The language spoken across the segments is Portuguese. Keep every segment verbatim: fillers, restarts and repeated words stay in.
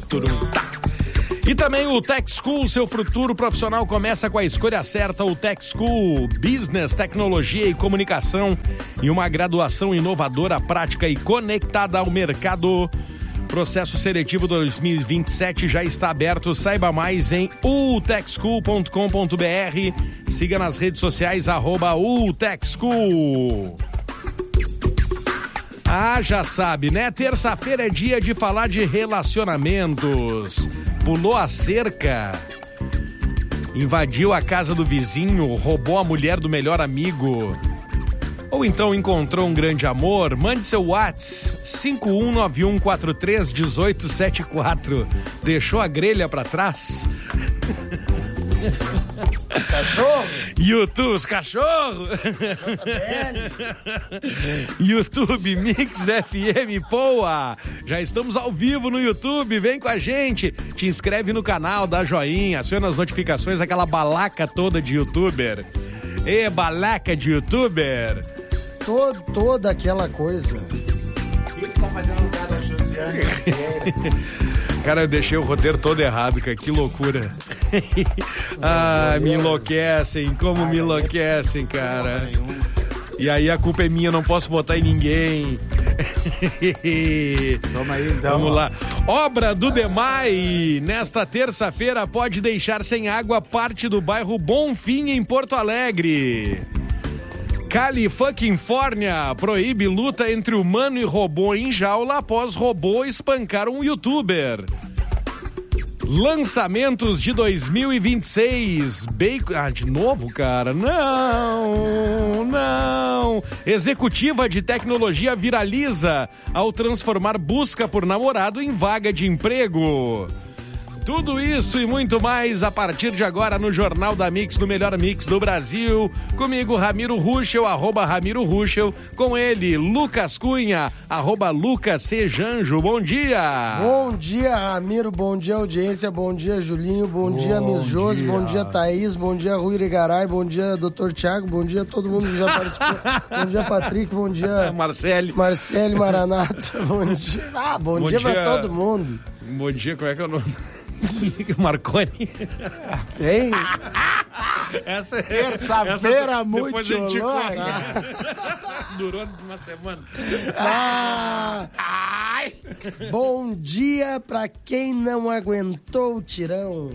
turum, tá. E também o Tech School, seu futuro profissional começa com a escolha certa. O Tech School, Business, Tecnologia e Comunicação e uma graduação inovadora, prática e conectada ao mercado. Processo seletivo dois mil e vinte e sete já está aberto. Saiba mais em u tech school ponto com ponto b r. Siga nas redes sociais, arroba utechschool. Ah, já sabe, né? Terça-feira é dia de falar de relacionamentos. Pulou a cerca, invadiu a casa do vizinho, roubou a mulher do melhor amigo. Ou então encontrou um grande amor? Mande seu WhatsApp cinco um nove um quatro três um oito sete quatro. Deixou a grelha pra trás? Os cachorros? YouTube, os cachorros? YouTube Mix F M Poa. Já estamos ao vivo no YouTube, vem com a gente. Te inscreve no canal, dá joinha, aciona as notificações, aquela balaca toda de youtuber. E balaca de youtuber. Todo, toda aquela coisa. O que tu tá fazendo no lugar da Josiane? Cara, eu deixei o roteiro todo errado, cara. Que loucura. Ah, me enlouquecem. Como me enlouquecem, cara. E aí a culpa é minha, não posso botar em ninguém. Toma aí, então. Vamos lá. Obra do Demai. Nesta terça-feira pode deixar sem água parte do bairro Bonfim, em Porto Alegre. Califórnia proíbe luta entre humano e robô em jaula após robô espancar um youtuber. Lançamentos de dois mil e vinte e seis. Bacon... Ah, de novo, cara? Não, não. Executiva de tecnologia viraliza ao transformar busca por namorado em vaga de emprego. Tudo isso e muito mais a partir de agora no Jornal da Mix, no melhor mix do Brasil. Comigo, Ramiro Ruschel, arroba Ramiro Ruschel. Com ele, Lucas Cunha, arroba Lucas Sejanjo. Bom dia! Bom dia, Ramiro. Bom dia, audiência. Bom dia, Julinho. Bom, bom dia, Miss Josi. Bom dia, Thaís. Bom dia, Rui Irigaray. Bom dia, doutor Thiago. Bom dia a todo mundo que já participou. Bom dia, Patrick. Bom dia, Marcele. Marcele Maranata. Bom dia. Ah, bom, bom dia, dia pra todo mundo. Bom dia, como é que é o nome? Marconi. Quem? Essa é terça-feira muito longa. Durou uma semana. Ah, ai. Bom dia pra quem não aguentou o tirão.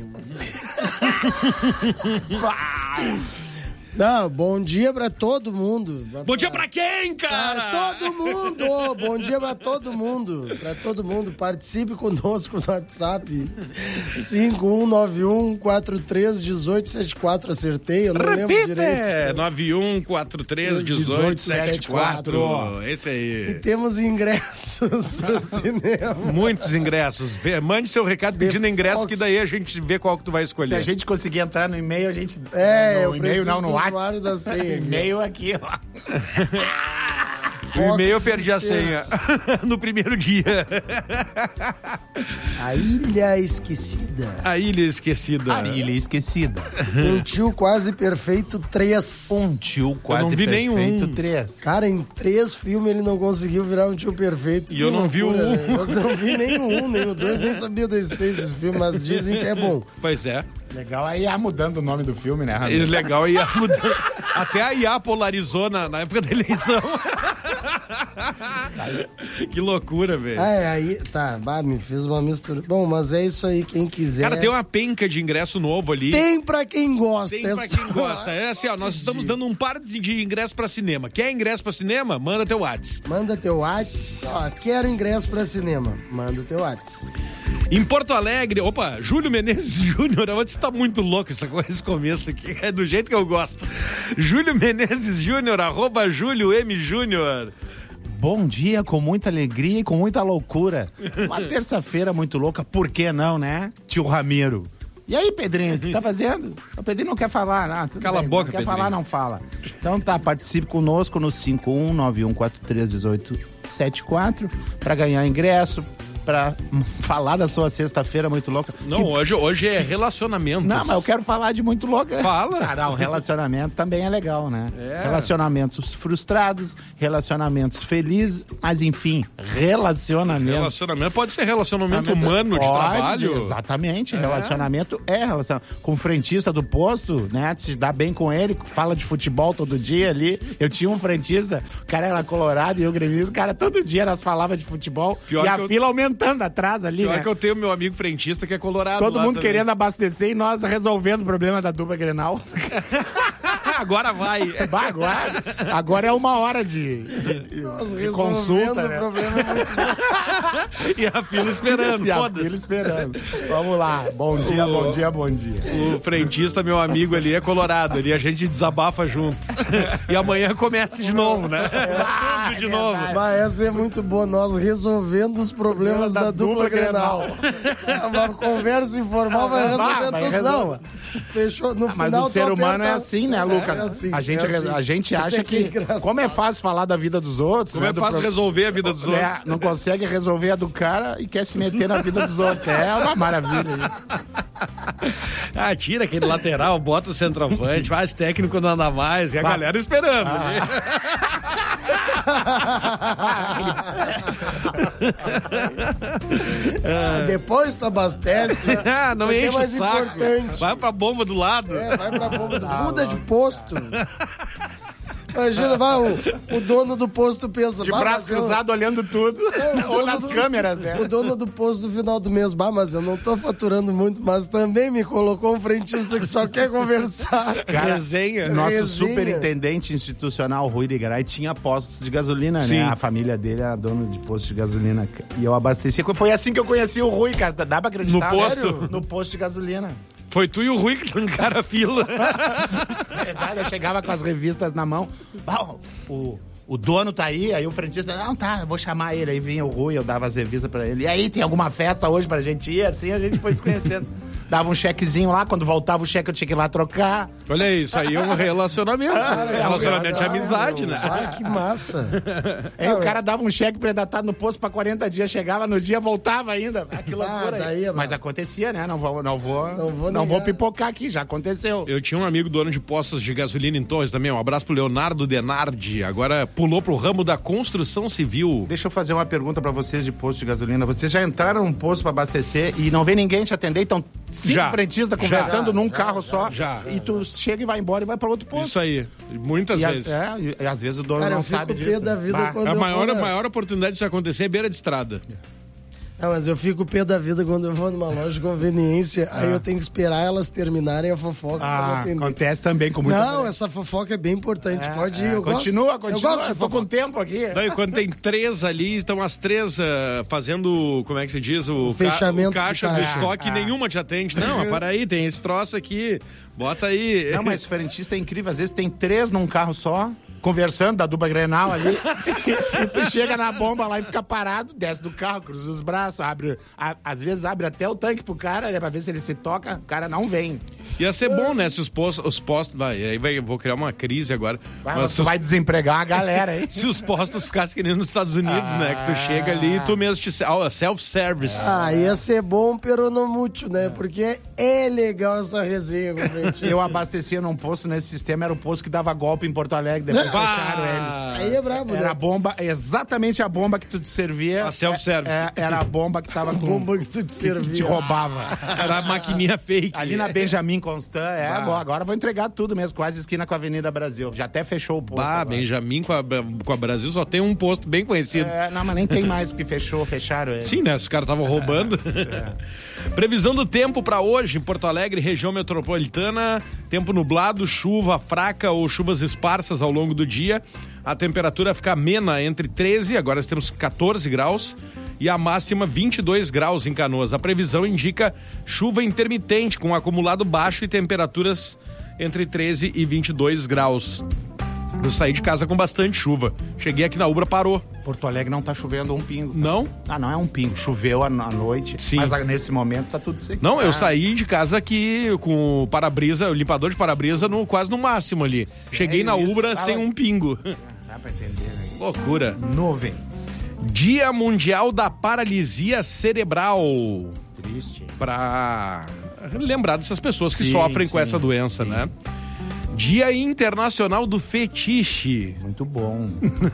Não, bom dia pra todo mundo. Bom dia pra quem, cara? Pra todo mundo. Bom dia pra todo mundo. Pra todo mundo. Participe conosco no WhatsApp. cinco um nove um quatro três um oito sete quatro. Acertei, eu não Repite. lembro direito. nove um quatro três um oito sete quatro. Esse aí. E temos ingressos pro cinema. Muitos ingressos. Mande seu recado pedindo The ingresso, Fox. Que daí a gente vê qual que tu vai escolher. Se a gente conseguir entrar no e-mail, a gente... É, no eu e-mail não, no WhatsApp. Da senha. E-mail aqui, ó. O e-mail eu perdi a senha no primeiro dia. A Ilha Esquecida. A Ilha Esquecida. A Ilha Esquecida. Um tio quase perfeito três. Um tio quase eu não vi perfeito nenhum. três. Cara, em três filmes ele não conseguiu virar um tio perfeito. E que eu não loucura, vi o um. Né? Eu não vi nenhum, nem o dois, nem sabia da existência desse filme, mas dizem que é bom. Pois é. Legal a I A mudando o nome do filme, né, Ramiro? Legal a I A mudando. Até a I A polarizou na, na época da eleição. Que loucura, velho. Ah, é, aí, tá, bah, me fez uma mistura. Bom, mas é isso aí, quem quiser. Cara, tem uma penca de ingresso novo ali. Tem pra quem gosta. Tem pra quem gosta. É assim, ó, nós estamos dando um par de, de ingresso pra cinema. Quer ingresso pra cinema? Manda teu WhatsApp. Manda teu WhatsApp. Ó, quero ingresso pra cinema. Manda teu WhatsApp. Em Porto Alegre, opa, Júlio Menezes Júnior, você tá muito louco essa coisa, esse começo aqui, é do jeito que eu gosto. Júlio Menezes Júnior, arroba Júlio M. Júnior. Bom dia, com muita alegria e com muita loucura. Uma terça-feira muito louca, por que não, né? Tio Ramiro. E aí, Pedrinho, o que tá fazendo? O Pedrinho não quer falar, ah, tudo Cala bem, a boca, não quer Pedrinho. falar, não fala. Então tá, participe conosco no cinco um nove um quatro três um oito sete quatro para ganhar ingresso pra falar da sua sexta-feira muito louca. Não, que... hoje, hoje é relacionamento. Não, mas eu quero falar de muito louca. Fala. Ah, não, relacionamentos também é legal, né? É. Relacionamentos frustrados, relacionamentos felizes, mas enfim, relacionamentos. Relacionamento pode ser relacionamento humano de Pode, trabalho. Exatamente, é. Relacionamento é relacionamento. Com o frentista do posto, né? Se dá bem com ele, fala de futebol todo dia ali. Eu tinha um frentista, o cara era colorado e eu gremista, o cara todo dia nós falava de futebol. Pior e a eu... fila aumentando atrás ali, Pior né? que eu tenho meu amigo frentista que é colorado. Todo mundo também. querendo abastecer e nós resolvendo o problema da dupla Grenal. Agora vai. Bah, agora, agora é uma hora de, de, de, de consulta, né? O problema é muito bom. E a fila esperando. E a fila esperando. Vamos lá. Bom dia, o... bom dia, bom dia. O frentista, meu amigo ali, é colorado. Ali a gente desabafa junto. E amanhã começa de novo, né? Ah, Tudo de é novo. Mas essa é muito boa. Nós resolvendo os problemas da, da dupla, dupla Grenal. Uma conversa informal vai resolver vai tudo. resolver. Não. Fechou. No ah, mas final, o ser humano aperta... é assim, né, Lucas? É assim, a gente, é assim. a gente acha é que, que como é fácil falar da vida dos outros, como né, é fácil pro... resolver a vida dos outros. É, não consegue resolver a do cara e quer se meter na vida dos outros. É uma maravilha isso. Ah, tira aquele lateral, bota o centroavante, faz técnico não anda mais, e a bah. galera esperando. Ah. Né? ah, depois tu abastece. Ah, não enche o saco. Importante. Vai pra bomba do lado. É, vai pra bomba do lado. Muda de posto. Imagina, vai, o, o dono do posto pensa... De braço cruzado eu... olhando tudo. É, ou nas do, câmeras, né? O dono do posto no final do mês, bah, mas eu não tô faturando muito, mas também me colocou um frentista que só quer conversar. Cara, resenha. Nosso resenha. superintendente institucional, Rui Ligaray, tinha postos de gasolina, Sim. né? A família dele era dona de posto de gasolina. E eu abastecia. Foi assim que eu conheci o Rui, cara. Dá pra acreditar? No posto? Sério? No posto de gasolina. Foi tu e o Rui que trancaram a fila. Verdade, eu chegava com as revistas na mão. Oh, o, o dono tá aí, aí o frentista, não, tá, eu vou chamar ele. Aí vinha o Rui, eu dava as revistas pra ele. E aí, tem alguma festa hoje pra gente ir? Assim a gente foi se conhecendo. Dava um chequezinho lá, quando voltava o cheque eu tinha que ir lá trocar. Olha isso, aí é um relacionamento. Ah, é relacionamento de amizade, né? Ah, que massa. Aí o cara dava um cheque predatado no posto pra quarenta dias, chegava no dia, voltava ainda. Ah, que loucura. Ah, daí, mas acontecia, né? Não vou, não vou, não vou, não vou pipocar aqui, já aconteceu. Eu tinha um amigo dono de postos de gasolina em Torres também, um abraço pro Leonardo Denardi, agora pulou pro ramo da construção civil. Deixa eu fazer uma pergunta pra vocês de posto de gasolina. Vocês já entraram num posto pra abastecer e não vê ninguém te atender, então cinco já, frentistas conversando já, num já, carro já, só já. E tu chega e vai embora e vai pra outro posto. Isso aí, muitas e vezes. A, é, e às vezes o dono cara, não sabe disso. Pé da vida quando a maior, eu a maior oportunidade disso acontecer é beira de estrada. Não, mas eu fico pé da vida quando eu vou numa loja de conveniência, ah. aí eu tenho que esperar elas terminarem a fofoca ah, pra atender. Acontece também com muita... Não, essa fofoca é bem importante, é, pode ir. É. Eu continua, gosto, continua, eu, gosto eu tô com tempo aqui. Não, e quando tem três ali, estão as três uh, fazendo, como é que se diz? O, o fechamento ca o caixa do, do estoque e ah. nenhuma te atende. Não, para aí, tem esse troço aqui, bota aí. Não, mas frentista é incrível, às vezes tem três num carro só, conversando da dupla Grenal ali, e tu chega na bomba lá e fica parado, desce do carro, cruza os braços, abre, a, às vezes abre até o tanque pro cara, né, pra ver se ele se toca, o cara não vem. Ia ser bom, né, se os postos, os postos, vai, aí vai, vou criar uma crise agora. Vai, mas tu os, vai desempregar uma galera, hein? Se os postos ficassem que nem nos Estados Unidos, ah, né, que tu chega ali e tu mesmo te, self-service. Ah, ia ser bom, pero não muito, né, porque é legal essa resenha com o frentista. Eu abastecia num posto nesse sistema, era o posto que dava golpe em Porto Alegre, depois fecharam ele. Aí é brabo, Era né? a bomba, exatamente a bomba que tu te servia. A self-service. É, é, era a bomba que tava com... A bomba que tu te servia. Que te roubava. Era a maquininha fake. Ali na Benjamin Constant, é, agora, agora vou entregar tudo mesmo, quase esquina com a Avenida Brasil. Já até fechou o posto. Ah, agora. Benjamin com a, com a Brasil só tem um posto bem conhecido. É, não, mas nem tem mais, porque fechou, fecharam ele. Sim, né? Os caras estavam roubando. É. Previsão do tempo pra hoje em Porto Alegre, região metropolitana, tempo nublado, chuva fraca ou chuvas esparsas ao longo do dia. A temperatura fica amena entre treze, agora temos catorze graus, e a máxima vinte e dois graus em Canoas. A previsão indica chuva intermitente com acumulado baixo e temperaturas entre treze e vinte e dois graus. Eu saí de casa com bastante chuva. Cheguei aqui na Ubra, parou. Porto Alegre não tá chovendo um pingo. Não? Ah, não é um pingo. Choveu à noite, sim, mas nesse momento tá tudo seco. Não, eu saí de casa aqui com o para-brisa, o limpador de para-brisa no, quase no máximo ali. Sério? Cheguei na Ubra sem um pingo. Dá pra entender, né? Loucura. Nuvens. Dia Mundial da Paralisia Cerebral. Triste. Pra lembrar dessas pessoas que Sim, sofrem sim, com essa doença, sim. né? Dia Internacional do Fetiche. Muito bom.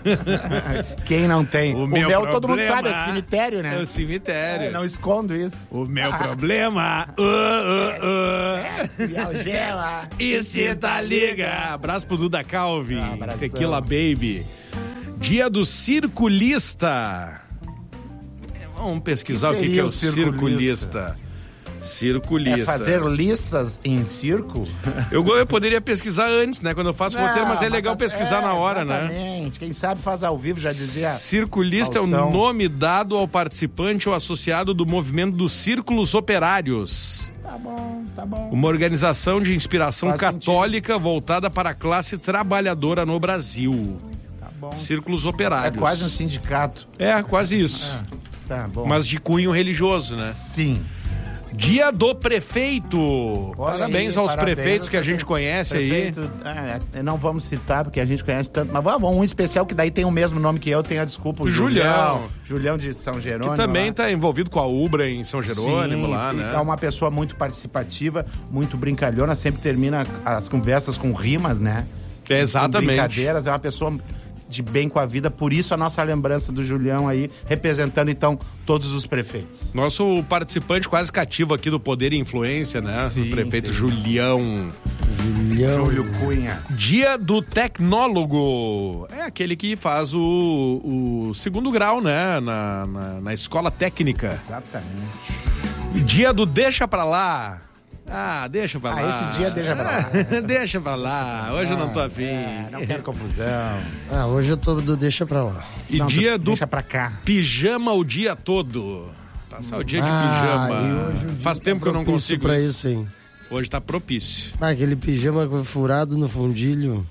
Quem não tem? O O meu meu, todo mundo problema sabe, é cemitério, né? É o cemitério. É, não escondo isso. O meu problema. Uh, uh, uh. E algema. E se tá liga. Abraço pro Duda Calvi. Ah, abração. Tequila Baby. Dia do circulista. Vamos pesquisar Que o que, que seria é o o circulista? circulista. Circulista. É fazer listas em circo? Eu, eu poderia pesquisar antes, né? Quando eu faço o roteiro, mas é legal pesquisar é, na hora, né? Exatamente. Quem sabe faz ao vivo, já dizia. Circulista é o Faustão. nome dado ao participante ou associado do movimento dos círculos operários. Tá bom, tá bom. Uma organização de inspiração Faz católica voltada para a classe trabalhadora no Brasil. Tá bom. Círculos É operários. quase um sindicato. É, quase isso. Ah, tá bom. Mas de cunho religioso, né? Sim. Dia do prefeito. Olha Parabéns aí, aos parabéns prefeitos aos que a gente prefeitos. conhece Prefeito, é, não vamos citar porque a gente conhece tanto, mas vamos, um especial que daí tem o mesmo nome que eu, tem a desculpa, o Julião. Julião. Julião de São aí. Jerônimo. Que também lá. está envolvido com a Ubra em São Jerônimo Sim, lá, né? É uma pessoa muito participativa, muito brincalhona, sempre termina as conversas com rimas, né? É, exatamente. Com brincadeiras, é uma pessoa de bem com a vida, por isso a nossa lembrança do Julião aí, representando então todos os prefeitos. Nosso participante quase cativo aqui do Poder e Influência, né? Sim, o prefeito sim. Julião. Julião. Júlio Cunha. Dia do tecnólogo. É aquele que faz o, o segundo grau, né? Na, na, na escola técnica. Exatamente. Dia do deixa pra lá. Ah, deixa pra lá. Ah, esse dia deixa pra lá. Deixa pra lá. Hoje eu não tô afim. É, não quero confusão. Ah, hoje eu tô do deixa pra lá. E Não, dia tu do deixa pra cá. pijama o dia todo. Passar o dia de Ah, pijama. e hoje o dia Faz tá tempo que eu não propício consigo pra isso. isso, hein? Hoje tá propício. Ah, aquele pijama furado no fundilho,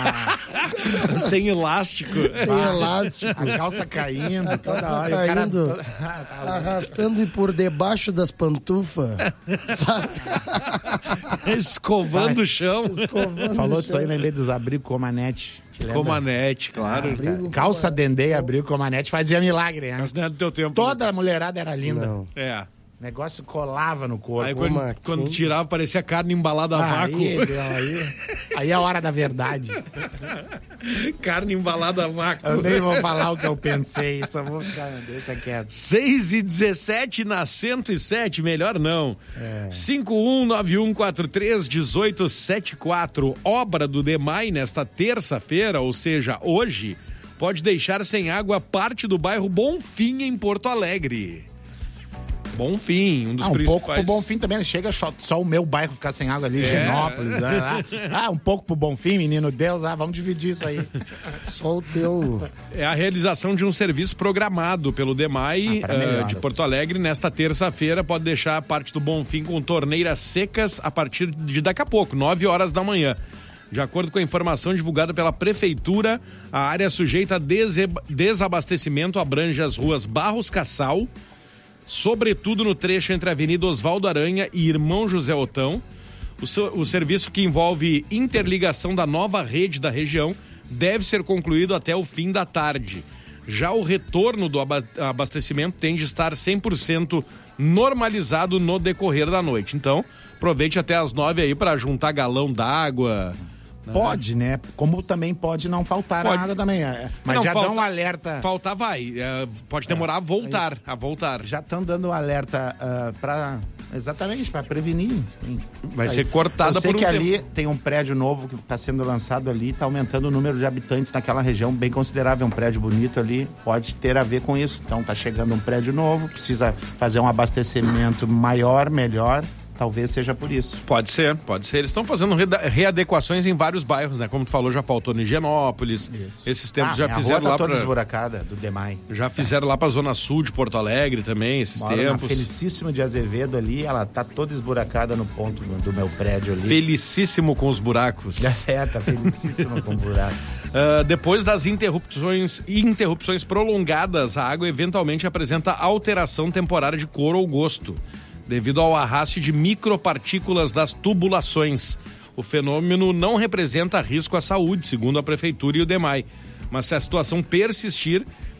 Sem elástico. sem elástico, A calça caindo toda calça hora. e o cara- caindo, arrastando e por debaixo das pantufas, sabe? Escovando o chão. Escovando Falou o disso aí, chão. lembrei dos abrigos Comanete. Te lembra? Comanete, claro. Abrigo Calça dendê e abrigo Comanete fazia milagre, né? Mas não é do teu tempo. Toda a mulherada era linda. Não. É. O negócio colava no corpo. Aí quando, Como assim? quando tirava, parecia carne embalada a vácuo. Aí, deu, aí, aí é a hora da verdade. Carne embalada a vácuo. Eu nem vou falar o que eu pensei, só vou ficar, deixa quieto. seis e dezessete na cento e sete, melhor não. É. cinco um nove um quatro três um oito sete quatro. Obra do DEMAI nesta terça-feira, ou seja, hoje, pode deixar sem água parte do bairro Bonfim, em Porto Alegre. Bonfim, um dos Ah, um principais. pouco pro Bonfim também, chega só, só o meu bairro ficar sem água ali, É. Genópolis. né, lá. Ah, um pouco pro Bonfim, menino Deus, ah, vamos dividir isso aí. Só o teu. É a realização de um serviço programado pelo DEMAI Ah, para eh, melhoras. de Porto Alegre nesta terça-feira. Pode deixar a parte do Bonfim com torneiras secas a partir de daqui a pouco, nove horas da manhã. De acordo com a informação divulgada pela Prefeitura, a área sujeita a dese- desabastecimento abrange as ruas Barros Cassal, sobretudo no trecho entre a Avenida Osvaldo Aranha e Irmão José Otão. O, seu- o serviço, que envolve interligação da nova rede da região, deve ser concluído até o fim da tarde. Já o retorno do aba- abastecimento tende a estar cem por cento normalizado no decorrer da noite. Então, aproveite até as nove aí para juntar galão d'água. Pode, né? Como também pode não faltar Pode. a água também. é. Mas Não, já falta- dão um alerta. Faltar vai. É, pode demorar a voltar, a voltar. Já estão dando um alerta uh, para exatamente para prevenir. Enfim, Vai isso ser aí. cortada Eu sei por um que tempo. ali tem um prédio novo que está sendo lançado ali, está aumentando o número de habitantes naquela região bem considerável, um prédio bonito ali, pode ter a ver com isso. Então está chegando um prédio novo, precisa fazer um abastecimento maior, melhor. Talvez seja por isso. Pode ser, pode ser. Eles estão fazendo reda- readequações em vários bairros, né? Como tu falou, já faltou no Higienópolis. Isso. Esses tempos Ah, já minha fizeram rua tá lá toda pra... esburacada do DEMAI. Já fizeram lá pra Zona Sul de Porto Alegre também, esses Moro na tempos. Felicíssimo de Azevedo ali, ela tá toda esburacada no ponto do meu prédio ali. Felicíssimo com os buracos. É, tá felicíssimo com buracos. Ah, depois das interrupções, interrupções prolongadas, a água eventualmente apresenta alteração temporária de cor ou gosto, devido ao arraste de micropartículas das tubulações. O fenômeno não representa risco à saúde, segundo a Prefeitura e o DEMAI. Mas se a situação persistir,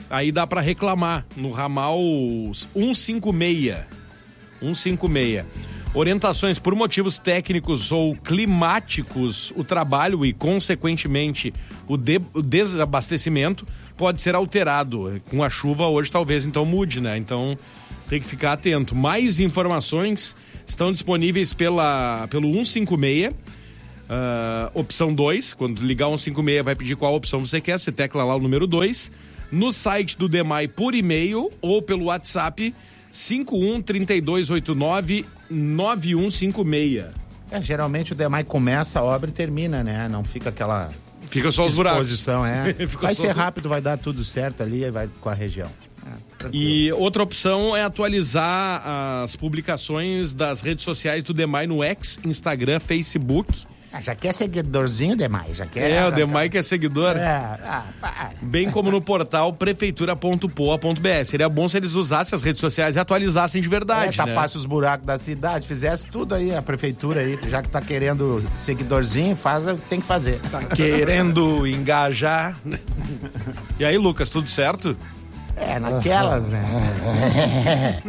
aí dá para reclamar no ramal cento e cinquenta e seis. cento e cinquenta e seis. Orientações por motivos técnicos ou climáticos, o trabalho e, consequentemente, o, de, o desabastecimento pode ser alterado. Com a chuva hoje talvez então mude, né? Então tem que ficar atento. Mais informações estão disponíveis pela, pelo cento e cinquenta e seis, uh, opção dois. Quando ligar o cento e cinquenta e seis vai pedir qual opção você quer, você tecla lá o número dois. No site do DEMAI por e-mail ou pelo WhatsApp cinco um, três dois oito nove, nove um cinco seis. É, geralmente o DEMAI começa a obra e termina, né? Não fica aquela... Fica só os buracos. Exposição, é. Vai só... ser rápido, vai dar tudo certo ali e vai com a região. É, e outra opção é atualizar as publicações das redes sociais do DEMAI no X, Instagram, Facebook. Ah, já quer seguidorzinho, DEMAI? Já quer? É, o DEMAI que é seguidor. É, ah, pá. Bem como no portal prefeitura ponto poa ponto br. Seria bom se eles usassem as redes sociais e atualizassem de verdade, é, tapasse, né, os buracos da cidade, fizesse tudo aí, a prefeitura aí, já que tá querendo seguidorzinho, faz, tem que fazer. Tá querendo engajar. E aí, Lucas, tudo certo? É, naquelas, né?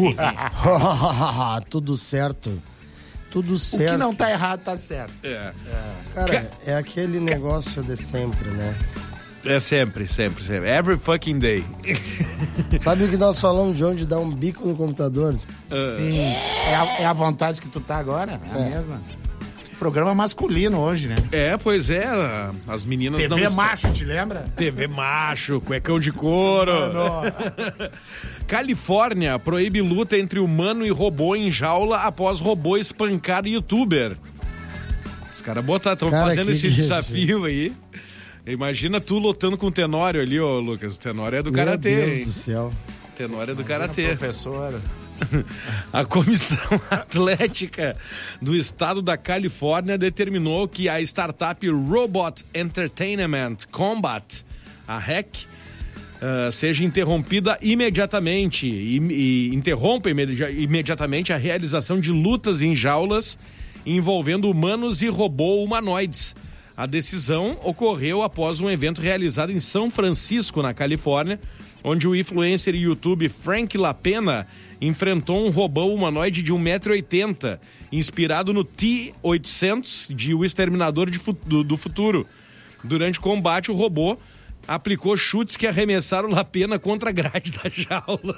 Tudo certo. Tudo certo. O que não tá errado tá certo. É. é. Cara, é aquele negócio de sempre, né? É sempre, sempre, sempre. Every fucking day. Sabe o que nós falamos de onde dar um bico no computador? Sim. É a, é a vontade que tu tá agora? É a é. mesma? Programa masculino hoje, né? É, pois é. As meninas T V não... T V macho, te lembra? T V macho, cuecão de couro. Califórnia proíbe luta entre humano e robô em jaula após robô espancar youtuber. Os caras estão fazendo esse dia, desafio gente. aí. Imagina tu lutando com o Tenório ali, ô Lucas. O Tenório é do karatê, hein? Meu Deus do céu. O Tenório é do karatê. Professora. A Comissão Atlética do Estado da Califórnia determinou que a startup Robot Entertainment Combat, a R E C, uh, seja interrompida imediatamente e, e interrompa imedi- imediatamente a realização de lutas em jaulas envolvendo humanos e robô humanoides. A decisão ocorreu após um evento realizado em São Francisco, na Califórnia, onde o influencer e YouTube Frank Lapena enfrentou um robô humanoide de um metro e oitenta, inspirado no T oitocentos de O Exterminador de fu- do, do Futuro. Durante o combate, o robô aplicou chutes que arremessaram Lapena contra a grade da jaula.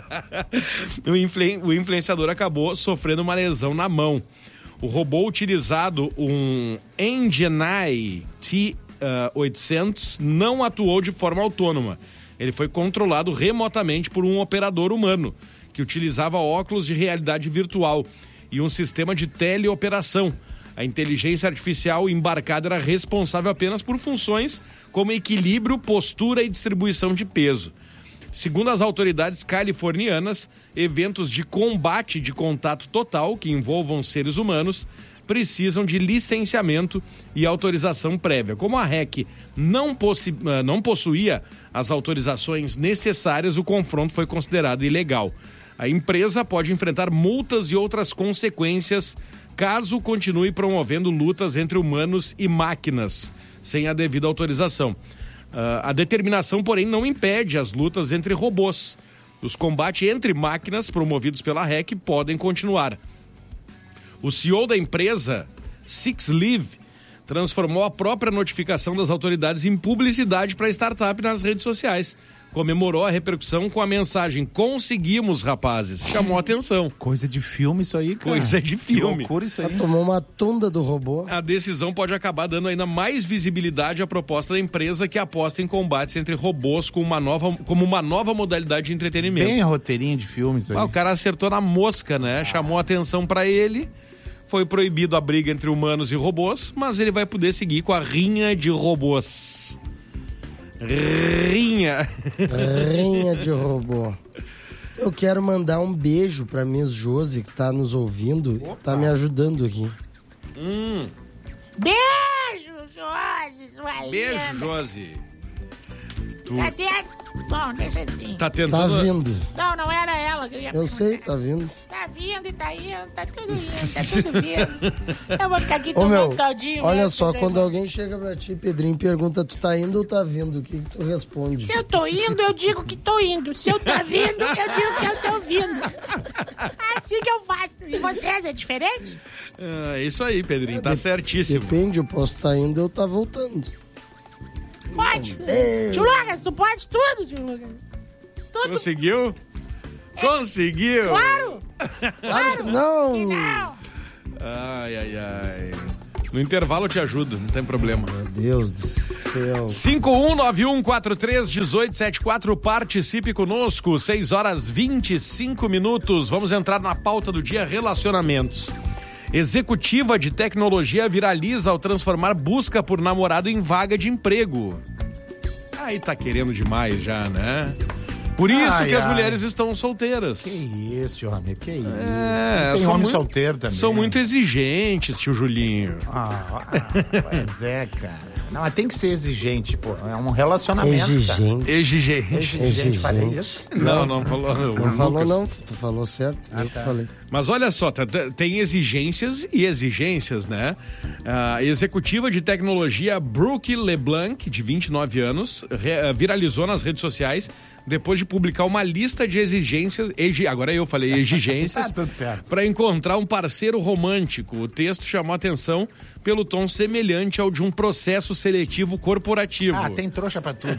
o, influ- o influenciador acabou sofrendo uma lesão na mão. O robô utilizado, um Engenai T oitocentos, não atuou de forma autônoma. Ele foi controlado remotamente por um operador humano, que utilizava óculos de realidade virtual e um sistema de teleoperação. A inteligência artificial embarcada era responsável apenas por funções como equilíbrio, postura e distribuição de peso. Segundo as autoridades californianas, eventos de combate de contato total, que envolvam seres humanos, precisam de licenciamento e autorização prévia. Como a R E C não, possi- não possuía as autorizações necessárias, o confronto foi considerado ilegal. A empresa pode enfrentar multas e outras consequências caso continue promovendo lutas entre humanos e máquinas, sem a devida autorização. Uh, a determinação, porém, não impede as lutas entre robôs. Os combates entre máquinas promovidos pela R E C podem continuar. O C E O da empresa, SixLive, transformou a própria notificação das autoridades em publicidade para a startup nas redes sociais. Comemorou a repercussão com a mensagem: conseguimos, rapazes. Chamou a atenção. Coisa de filme isso aí, cara. Coisa de filme. Que loucura isso aí. Ela tomou uma tunda do robô. A decisão pode acabar dando ainda mais visibilidade à proposta da empresa, que aposta em combates entre robôs com uma nova, como uma nova modalidade de entretenimento. Bem roteirinho de filme isso aí. Ah, o cara acertou na mosca, né? Ah. Chamou a atenção para ele. Foi proibido a briga entre humanos e robôs, mas ele vai poder seguir com a rinha de robôs. Rinha. Rinha de robô. Eu quero mandar um beijo pra Miss Josi, que tá nos ouvindo. Opa. Tá me ajudando aqui. Hum. Beijo, Josi, sua Beijo, linda. Josi. Tu... Cadê a... Bom, deixa assim. Tá Tá tentando... vindo. Não, não era ela que eu ia Eu perguntar. sei, tá vindo. Tá vindo e tá indo, tá tudo indo, tá tudo vindo. Eu vou ficar aqui Ô, tomando meu, caldinho. olha mesmo, só, daí quando vou- alguém chega pra ti, Pedrinho, pergunta, tu tá indo ou tá vindo? O que, que tu responde? Se eu tô indo, eu digo que tô indo. Se eu tô vindo, eu digo que eu tô vindo. Assim que eu faço. E vocês, é diferente? É isso aí, Pedrinho, tá certíssimo. Depende, eu posso estar indo ou tá voltando. Pode. É. Tio Lucas, tu pode tudo, tio Lucas. Tudo. Conseguiu? Conseguiu! Claro. Claro. Não! Que não. Ai, ai, ai. No intervalo eu te ajudo, não tem problema. Meu Deus do céu. cinco um nove um quatro três um oito sete quatro, participe conosco, seis horas e vinte e cinco minutos. Vamos entrar na pauta do dia, relacionamentos. Executiva de tecnologia viraliza ao transformar busca por namorado em vaga de emprego. Aí tá querendo demais já, né? Por isso Ai, que as ai. mulheres estão solteiras. Que isso, homem, que isso. É, Tem são homem muito- solteiro também. São muito exigentes, tio Julinho. Ah, ah, pois é, cara. Não, mas tem que ser exigente, pô. É um relacionamento. cara. Exigente. Exigente. Exigente, falei Exigente. isso? Não, não falou. o Não falou Lucas. não, tu falou certo, eu que falei. Mas olha só, tá- tá- tem exigências e exigências, né? A executiva de tecnologia Brooke LeBlanc, de vinte e nove anos, re- viralizou nas redes sociais depois de publicar uma lista de exigências, exi- agora eu falei exigências, Tá tudo certo. para encontrar um parceiro romântico. O texto chamou a atenção pelo tom semelhante ao de um processo seletivo corporativo. Ah, tem trouxa pra tudo.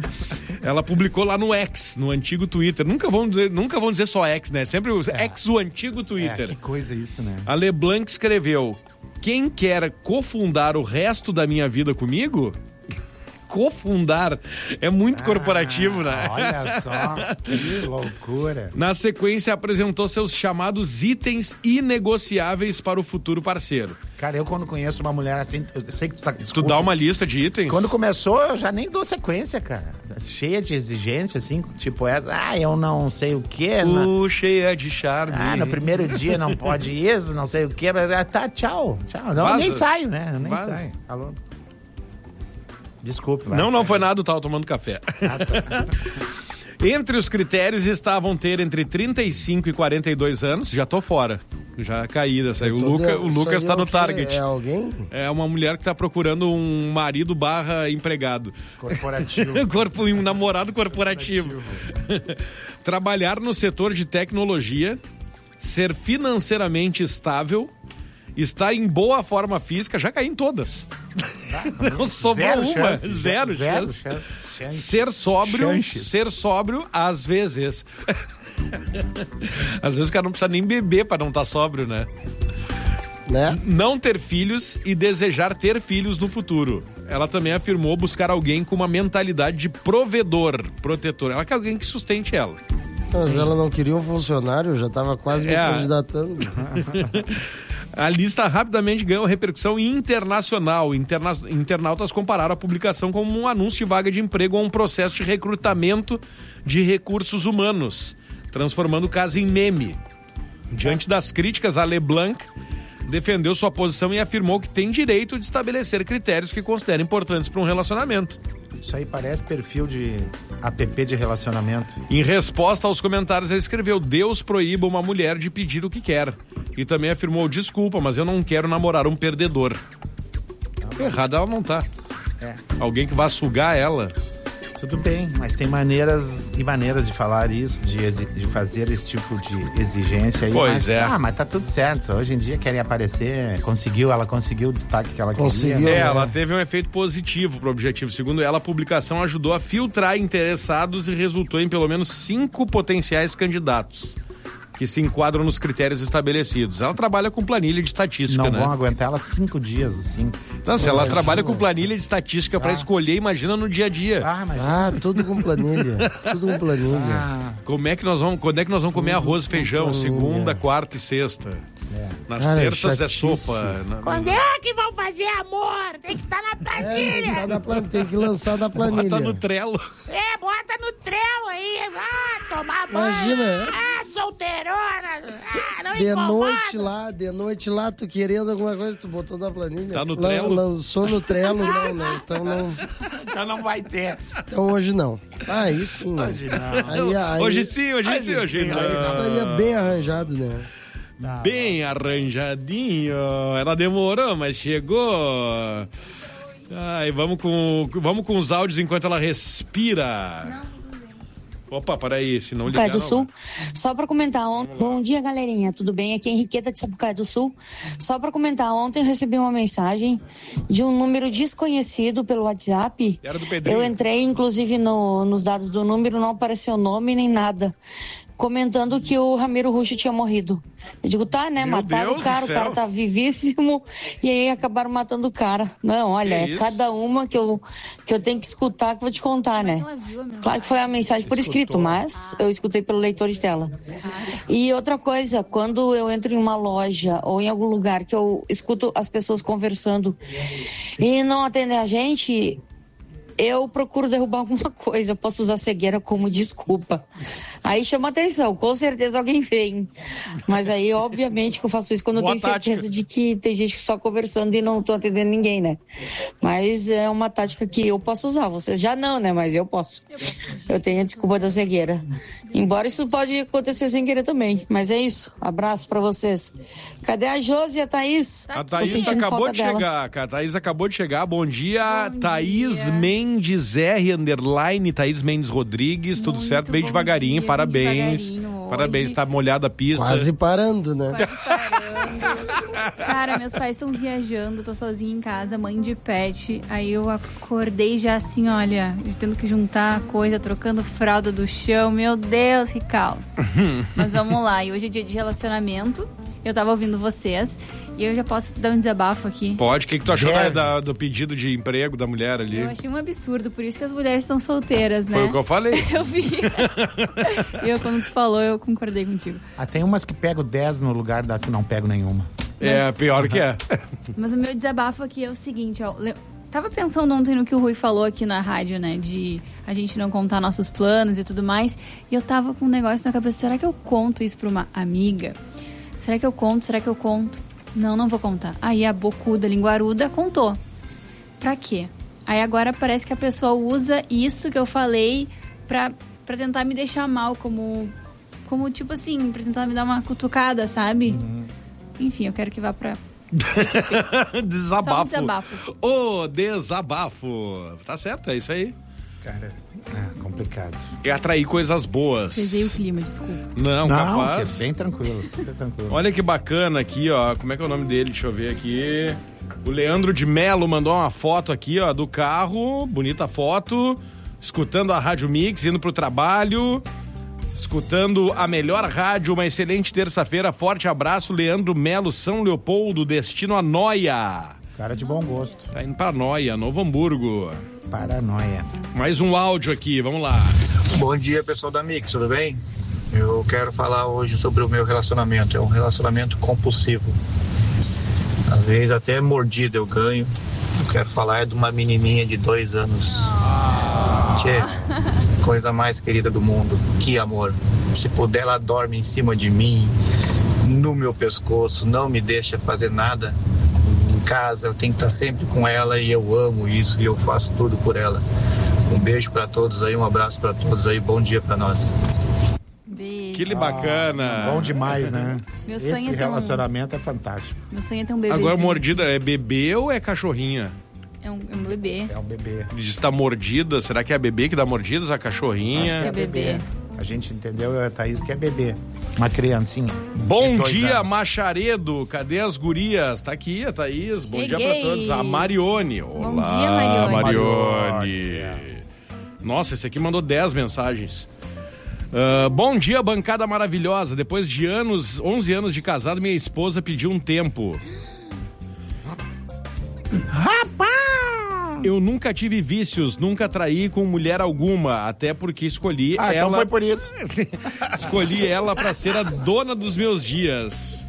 Ela publicou lá no X, no antigo Twitter. Nunca vão dizer, nunca vão dizer só X, né? Sempre o X, o antigo É, Twitter. que coisa isso, né? A LeBlanc escreveu: quem quer cofundar o resto da minha vida comigo? Cofundar é muito corporativo, né? Ah, olha só, que loucura. Na sequência, apresentou seus chamados itens inegociáveis para o futuro parceiro. Cara, eu quando conheço uma mulher assim, eu sei que tu tá... Tu desculpa. dá uma lista de itens? Quando começou, eu já nem dou sequência, cara. Cheia de exigência, assim, tipo essa. Ah, eu não sei o quê. na- Uh, cheia de charme. Ah, no primeiro dia não pode isso, não sei o quê. Mas, ah, tá, tchau, tchau. Não, eu Vaza. nem saio, né? Eu nem Vaza. saio. Falou. Desculpe. vai, Não, não segue. foi nada, eu tava tomando café. Entre os critérios estavam ter entre trinta e cinco e quarenta e dois anos. Já tô fora. Já caí dessa aí. O, Tô Luca, dentro. o Isso Lucas aí tá é no o quê? target. É alguém? É uma mulher que tá procurando um marido barra empregado. Corporativo. Corpo, um namorado corporativo. Trabalhar no setor de tecnologia, ser financeiramente estável, estar em boa forma física, já caí em todas. Não sobrou Zero uma. chance. Zero, Zero chance. chance. Chance. Ser sóbrio, Chances. ser sóbrio às vezes. Às vezes o cara não precisa nem beber pra não estar sóbrio, né? Né? Não ter filhos e desejar ter filhos no futuro. Ela também afirmou buscar alguém com uma mentalidade de provedor, protetor. Ela quer alguém que sustente ela. Mas ela não queria um funcionário, eu já tava quase me É. candidatando. A lista rapidamente ganhou repercussão internacional. Interna... Internautas compararam a publicação como um anúncio de vaga de emprego ou um processo de recrutamento de recursos humanos, transformando o caso em meme. Diante das críticas, a LeBlanc defendeu sua posição e afirmou que tem direito de estabelecer critérios que considera importantes para um relacionamento. Isso aí parece perfil de app de relacionamento. Em resposta aos comentários, ele escreveu: Deus proíba uma mulher de pedir o que quer. E também afirmou: desculpa, mas eu não quero namorar um perdedor. Errada ela não tá. É. Alguém que vai sugar ela. Tudo bem, mas tem maneiras e maneiras de falar isso, de, exi- de fazer esse tipo de exigência aí. Pois mas, é. Ah, mas tá tudo certo. Hoje em dia querem aparecer, conseguiu, ela conseguiu o destaque que ela Conseguiu. queria. É, né? ela teve um efeito positivo pro objetivo. Segundo ela, a publicação ajudou a filtrar interessados e resultou em pelo menos cinco potenciais candidatos que se enquadram nos critérios estabelecidos. Ela trabalha com planilha de estatística, Não né? vão aguentar ela cinco dias, os cinco. Não, se ela Imagina. trabalha com planilha de estatística pra escolher, imagina no dia a dia. Ah, mas Ah, tudo com planilha. Tudo com planilha. ah, Como é que nós vamos, quando é que nós vamos comer arroz e feijão? Segunda, quarta e sexta. Nas Cara, terças é chatice. sopa. Na- Quando é que vão fazer amor? Tem que estar na É, planilha. tá na plan- tem que lançar da planilha. Bota no Trello. É, bota no Trello aí. Ah, tomar banho. Imagina. Ah, solteirona. Ah, não de noite lá, de noite lá, tu querendo alguma coisa, tu botou na planilha. Tá no Lan- Trello? Lançou no Trello, não, não. Então não. Então não vai ter. Então hoje não. Ah, aí sim, né? Hoje não. Aí, aí, Hoje sim, hoje Hoje sim, hoje sim, não. aí estaria bem arranjado, né? Bem arranjadinho. Ela demorou, mas chegou. Ai, vamos com, vamos com os áudios enquanto ela respira. Opa, peraí, se não ligar... Sapucaí do Sul. Só para comentar ontem. Bom dia, galerinha. Tudo bem? Aqui é Henriqueta de Sapucaí do Sul. Só para comentar, ontem eu recebi uma mensagem de um número desconhecido pelo WhatsApp. Era do Pedrinho. Eu entrei, inclusive, no, nos dados do número, não apareceu nome nem nada. Comentando que o Ramiro Ruxo tinha morrido. Eu digo, tá, né? Meu Mataram Deus o cara, do o céu. cara tá vivíssimo. E aí acabaram matando o cara. Não, olha, Que é isso? cada uma que eu, que eu tenho que escutar que eu vou te contar, né? ela viu a mensagem? Claro que foi a mensagem por escrito, mas eu escutei pelo leitor de tela. E outra coisa, quando eu entro em uma loja ou em algum lugar que eu escuto as pessoas conversando e não atendem a gente, eu procuro derrubar alguma coisa. Eu posso usar cegueira como desculpa. Aí chama atenção, com certeza alguém vem. Mas aí, obviamente, que eu faço isso quando Boa eu tenho certeza tática. de que tem gente só conversando e não tô atendendo ninguém, né? Mas é uma tática que eu posso usar. Vocês já não, né? Mas eu posso. Eu tenho a desculpa da cegueira. Embora isso pode acontecer sem querer também. Mas é isso. Abraço pra vocês. Cadê a Josi e a Thaís? A Tô Thaís sentindo acabou falta de delas. chegar, cara. A Thaís acabou de chegar. Bom dia, Bom Thaís dia. Mendes R, underline, Thaís Mendes Rodrigues. Tudo Muito certo? Bem bom devagarinho, dia, bem parabéns. devagarinho Parabéns, hoje. tá molhada a pista. Quase parando, né? Parando. Cara, meus pais estão viajando, tô sozinha em casa, mãe de pet. Aí eu acordei já assim, olha, tendo que juntar coisa, trocando fralda do chão. Meu Deus, que caos. Mas vamos lá, e hoje é dia de relacionamento. Eu tava ouvindo vocês e eu já posso dar um desabafo aqui. Pode. O que, que tu achou Deve. da- do pedido de emprego da mulher ali? Eu achei um absurdo, por isso que as mulheres estão solteiras, né? Foi o que eu falei. Eu vi. eu, quando tu falou, eu concordei contigo. Ah, tem umas que pegam dez no lugar das que não pegam nenhuma. É, pior que é. Mas o meu desabafo aqui é o seguinte, ó. le- Tava pensando ontem no que o Rui falou aqui na rádio, né? De a gente não contar nossos planos e tudo mais. E eu tava com um negócio na cabeça. Será que eu conto isso pra uma amiga? Será que eu conto? Será que eu conto? Não, não vou contar. Aí a bocuda, linguaruda, contou. Pra quê? Aí agora parece que a pessoa usa isso que eu falei pra, pra tentar me deixar mal, como, como tipo assim, pra tentar me dar uma cutucada, sabe? Enfim, eu quero que vá pra... Desabafo. Só um desabafo. Ô, desabafo. Tá certo, é isso aí. Cara, é complicado. É atrair coisas boas. Pesei o clima, desculpa. Não, Não, capaz. que é bem tranquilo. Super tranquilo. Olha que bacana aqui, ó. Como é que é o nome dele? Deixa eu ver aqui. O Leandro de Melo mandou uma foto aqui, ó, do carro. Bonita foto. Escutando a Rádio Mix, indo pro trabalho. Escutando a melhor rádio. Uma excelente terça-feira. Forte abraço, Leandro Melo, São Leopoldo, destino a Noia. Cara de bom gosto. Tá indo pra Noia, Novo Hamburgo. Paranoia. Mais um áudio aqui, vamos lá. Bom dia, pessoal da Mix, tudo bem? Eu quero falar hoje sobre o meu relacionamento. É um relacionamento compulsivo. Às vezes até mordida eu ganho. Eu quero falar é de uma menininha de dois anos. Tchê, coisa mais querida do mundo. Que amor. Se puder, ela dorme em cima de mim, no meu pescoço, não me deixa fazer nada. Em casa, eu tenho que estar sempre com ela e eu amo isso e eu faço tudo por ela. Um beijo pra todos aí, um abraço pra todos aí, bom dia pra nós. Beijo. Que bacana. Bom demais, né? Meu sonho Esse é ter um- relacionamento é fantástico. Meu sonho é ter um bebê. Agora, mordida é bebê ou é cachorrinha? É um, é um bebê. É um bebê. Diz que tá mordida, será que é a bebê que dá mordidas, a cachorrinha? É bebê. A gente entendeu, eu e a Thaís, que é bebê. Uma criancinha. Bom de dois dia, anos. Macharedo. Cadê as gurias? Tá aqui a Thaís. Bom dia pra Cheguei. todos. A Marione. Olá, Bom dia, Marione. Marione. Nossa, esse aqui mandou dez mensagens. Ah, bom dia, bancada maravilhosa. Depois de anos, onze anos de casado, minha esposa pediu um tempo. Rapaz! Eu nunca tive vícios, nunca traí com mulher alguma, até porque escolhi Ah, então ela. foi por isso. Escolhi ela pra ser a dona dos meus dias.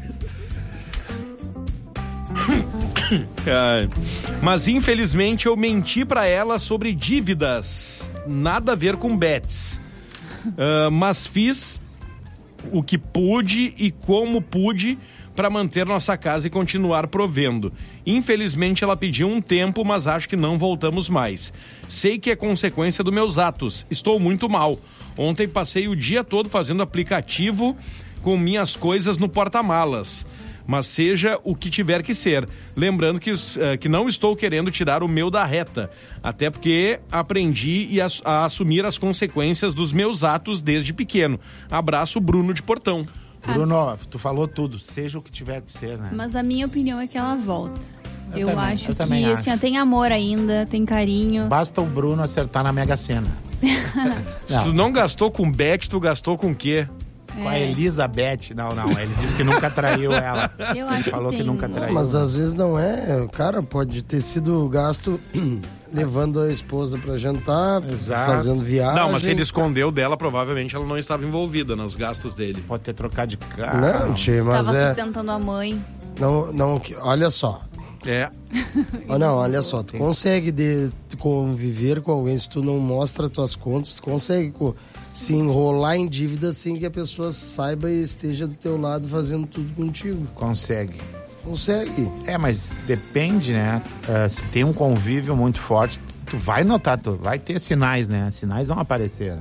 Ai. Mas infelizmente eu menti pra ela sobre dívidas. Nada a ver com bets. Ah, mas fiz o que pude e como pude para manter nossa casa e continuar provendo. Infelizmente ela pediu um tempo, mas acho que não voltamos mais. Sei que é consequência dos meus atos. Estou muito mal. Ontem passei o dia todo fazendo aplicativo com minhas coisas no porta-malas. Mas seja o que tiver que ser. Lembrando que, uh, que não estou querendo tirar o meu da reta. Até porque aprendi a, a assumir as consequências dos meus atos desde pequeno. Abraço, Bruno de Portão. Bruno, tu falou tudo, seja o que tiver que ser, né? Mas a minha opinião é que ela volta. Eu, Eu também, acho eu também que acho. assim, tem amor ainda, tem carinho. Basta o Bruno acertar na Mega Sena. Se tu não gastou com Beth, tu gastou com o quê? Com a Elizabeth. Não, não, ele disse que nunca traiu ela. Eu ele acho falou que que, tem. nunca Não, traiu. Mas às vezes não é. O cara pode ter sido gasto levando a esposa pra jantar, Exato. fazendo viagem. Não, mas se ele escondeu dela, provavelmente ela não estava envolvida nos gastos dele. Pode ter trocado de carro. Não, tio, mas Tava é. sustentando a mãe. Não, não, que- olha só. É. Ah, não, olha só. Tu consegue de, conviver com alguém se tu não mostra tuas contas, tu consegue co- se enrolar em dívida sem que a pessoa saiba e esteja do teu lado fazendo tudo contigo. Consegue. Consegue. É, mas depende, né? Uh, se tem um convívio muito forte, tu vai notar, tu vai ter sinais, né? Sinais vão aparecer.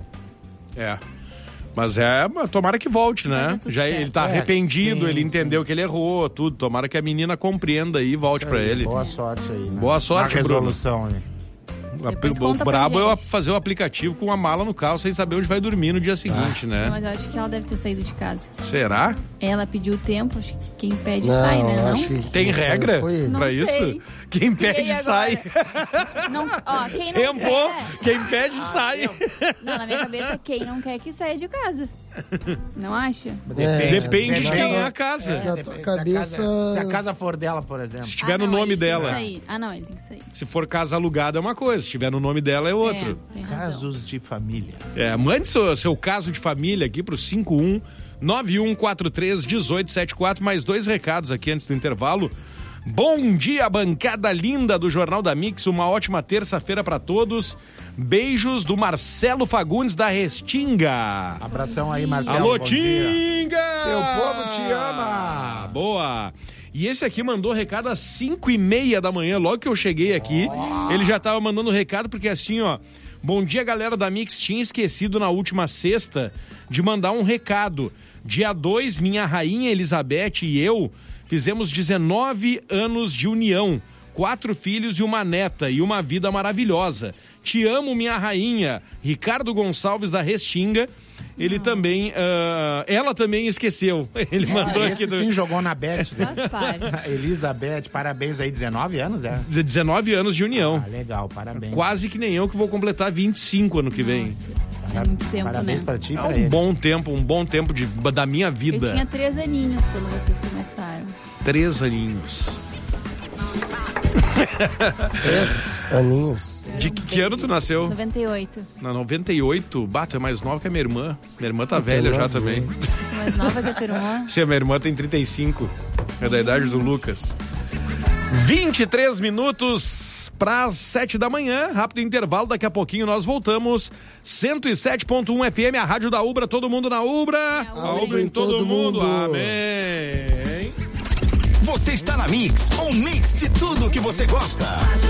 É. Mas é, mas tomara que volte, Vai né? dar tudo Já certo. ele tá É, arrependido, sim, ele entendeu sim. que ele errou, tudo. Tomara que a menina compreenda aí e volte pra ele. Boa sorte aí, né? Boa sorte, Na Bruno. resolução aí. Depois O conta pra brabo é gente. fazer o aplicativo com a mala no carro sem saber onde vai dormir no dia seguinte, Não, né? mas eu acho que ela deve ter saído de casa. Será? Ela pediu tempo, acho que quem pede Não, sai, né? Não? acho que Tem quem saiu regra foi ele. Não pra sei. isso? Quem pede E aí sai. Não, ó, quem não Tempo, quer... quem pede sai. Não, na minha cabeça, quem não quer que saia de casa. Não acha? É, Depende de é, quem não. é a casa. Na depende, tua se a cabeça- casa- se a casa for dela, por exemplo. Se tiver Ah, no não, nome ele tem que dela. sair. Ah, não, ele tem que sair. Se for casa alugada é uma coisa, se tiver no nome dela é outro. É, tem razão. Casos de família. É, mande seu, seu caso de família aqui pro cinco um nove um quatro três um oito sete quatro. Mais dois recados aqui antes do intervalo. Bom dia, bancada linda do Jornal da Mix. Uma ótima terça-feira pra todos. Beijos do Marcelo Fagundes da Restinga. Abração aí, Marcelo. Alô, bom dia. Tinga! Teu povo te ama! Boa! E esse aqui mandou recado às cinco e meia da manhã, logo que eu cheguei aqui. Oh. Ele já tava mandando recado, porque assim, ó... Bom dia, galera da Mix. Tinha esquecido na última sexta de mandar um recado. Dia dois, minha rainha Elizabeth e eu fizemos dezenove anos de união. Quatro filhos e uma neta e uma vida maravilhosa. Te amo, minha rainha. Ricardo Gonçalves da Restinga. Ele Não. também... Uh, ela também esqueceu. Ele mandou Esse aqui... Do... sim jogou na Bet. Né? Faz parte. Elizabeth, parabéns aí. dezenove anos, é? dezenove anos de união. Ah, legal, parabéns. Quase que nem eu que vou completar vinte e cinco ano que vem. Nossa, é muito tempo, Parabéns né? pra ti e É pra um ele. bom tempo, um bom tempo de, da minha vida. Eu tinha três aninhos quando vocês começaram. Três aninhos. Três aninhos. De que, que ano tu nasceu? noventa e oito. Na noventa e oito? Bah, tu é mais nova que a minha irmã. Minha irmã tá velha já também. Você é mais nova que a tua irmã? Sim, a minha irmã tem trinta e cinco. É da idade do Lucas. vinte e três minutos para sete da manhã. Rápido intervalo, daqui a pouquinho nós voltamos. cento e sete ponto um F M, a rádio da Ubra, todo mundo na Ubra. É, a Ubra em todo, todo mundo. mundo. Amém. Você está na Mix, um mix de tudo que você gosta.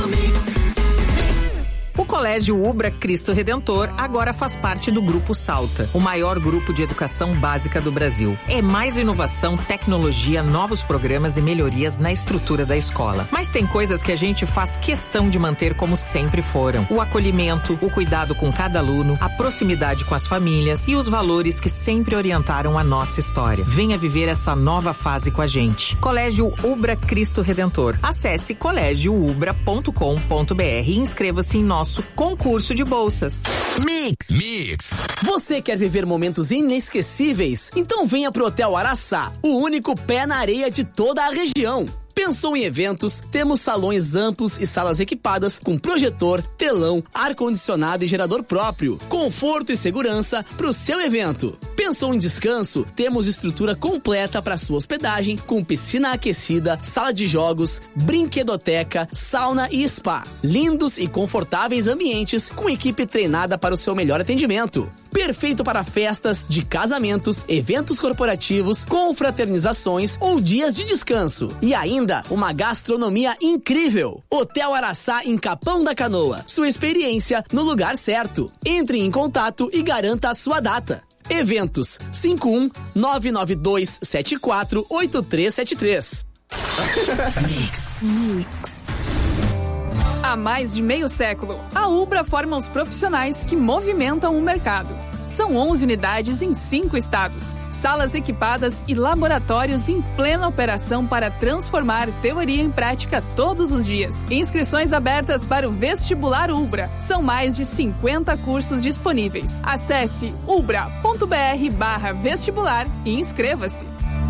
O Colégio Ubra Cristo Redentor agora faz parte do Grupo Salta, o maior grupo de educação básica do Brasil. É mais inovação, tecnologia, novos programas e melhorias na estrutura da escola. Mas tem coisas que a gente faz questão de manter como sempre foram. O acolhimento, o cuidado com cada aluno, a proximidade com as famílias e os valores que sempre orientaram a nossa história. Venha viver essa nova fase com a gente. Colégio Ubra Cristo Redentor. Acesse colégio ubra ponto com ponto br e inscreva-se em nosso concurso de bolsas. Mix. Mix. Você quer viver momentos inesquecíveis? Então venha pro Hotel Araçá, o único pé na areia de toda a região. Pensou em eventos? Temos salões amplos e salas equipadas com projetor, telão, ar-condicionado e gerador próprio. Conforto e segurança para o seu evento. Pensou em descanso? Temos estrutura completa para sua hospedagem com piscina aquecida, sala de jogos, brinquedoteca, sauna e spa. Lindos e confortáveis ambientes com equipe treinada para o seu melhor atendimento. Perfeito para festas de casamentos, eventos corporativos, confraternizações ou dias de descanso. E ainda uma gastronomia incrível. Hotel Araçá em Capão da Canoa. Sua experiência no lugar certo. Entre em contato e garanta a sua data. Eventos cinco um nove nove dois sete quatro oito três sete três. Mix. Mix. Há mais de meio século, a Ubra forma os profissionais que movimentam o mercado. São onze unidades em cinco estados, salas equipadas e laboratórios em plena operação para transformar teoria em prática todos os dias. Inscrições abertas para o Vestibular Ubra. São mais de cinquenta cursos disponíveis. Acesse ubra.br barra vestibular e inscreva-se.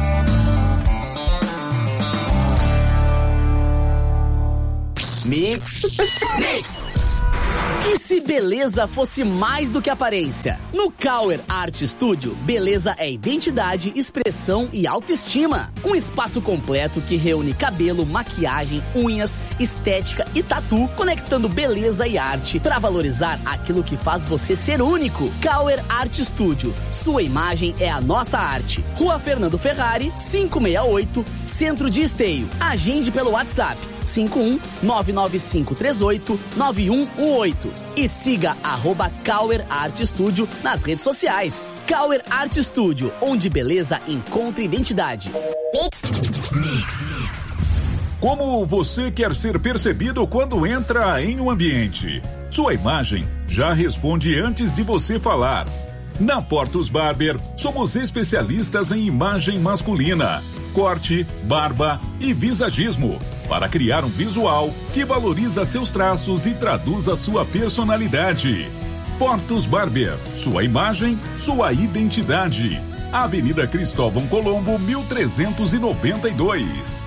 Mix. Mix. E se beleza fosse mais do que aparência? No Kauer Art Studio, beleza é identidade, expressão e autoestima. Um espaço completo que reúne cabelo, maquiagem, unhas, estética e tatu, conectando beleza e arte para valorizar aquilo que faz você ser único. Kauer Art Studio, sua imagem é a nossa arte. Rua Fernando Ferrari, quinhentos e sessenta e oito, Centro de Esteio. Agende pelo WhatsApp cinco um nove nove cinco três oito nove um um oito e siga arroba Kauer Art Studio nas redes sociais. Kauer Art Studio, onde beleza encontra identidade. Mix. Mix. Como você quer ser percebido quando entra em um ambiente? Sua imagem já responde antes de você falar. Na Portos Barber, somos especialistas em imagem masculina, corte, barba e visagismo, para criar um visual que valoriza seus traços e traduz a sua personalidade. Portos Barber, sua imagem, sua identidade. Avenida Cristóvão Colombo, mil trezentos e noventa e dois.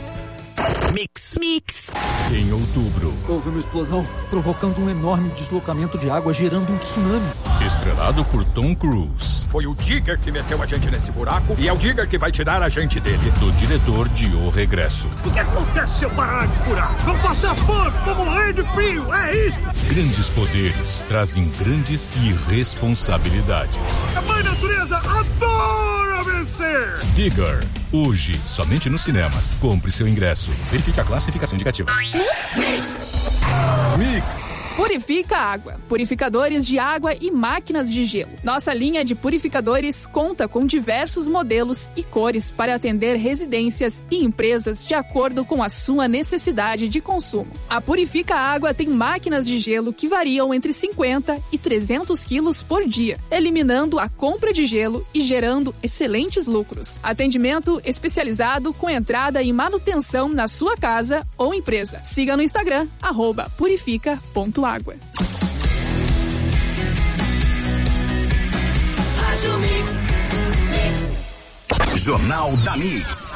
Mix. Mix. Em outubro, houve uma explosão, provocando um enorme deslocamento de água, gerando um tsunami. Estrelado por Tom Cruise. Foi o Digger que meteu a gente nesse buraco e é o Digger que vai tirar a gente dele. Do diretor de O Regresso. O que acontece se eu parar de furar? Vou passar fome, vou morrer de frio, é isso! Grandes poderes trazem grandes responsabilidades. A mãe natureza adora vencer! Digger. Hoje, somente nos cinemas. Compre seu ingresso. Verifique a classificação indicativa. Mix. Mix. Purifica Água. Purificadores de água e máquinas de gelo. Nossa linha de purificadores conta com diversos modelos e cores para atender residências e empresas de acordo com a sua necessidade de consumo. A Purifica Água tem máquinas de gelo que variam entre cinquenta e trezentos quilos por dia, eliminando a compra de gelo e gerando excelentes lucros. Atendimento especializado com entrada e manutenção na sua casa ou empresa. Siga no Instagram, arroba purifica ponto água. Rádio Mix. Mix. Jornal da Mix.